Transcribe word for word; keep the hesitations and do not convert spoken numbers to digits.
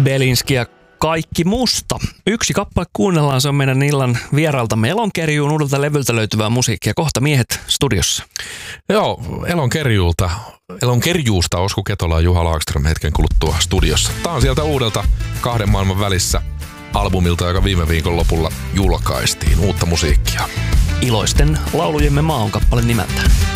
Belinski ja Kaikki musta. Yksi kappale kuunnellaan, se on meidän illan vierailtamme Elonkerjuun uudelta levyltä löytyvää musiikkia. Kohta miehet studiossa. Joo, Elonkerjuulta. Elonkerjuusta Osku Ketola ja Juha Laakström hetken kuluttua studiossa. Tää on sieltä uudelta Kahden maailman välissä albumilta, joka viime viikon lopulla julkaistiin. Uutta musiikkia. Iloisten laulujemme maa on kappale nimeltään.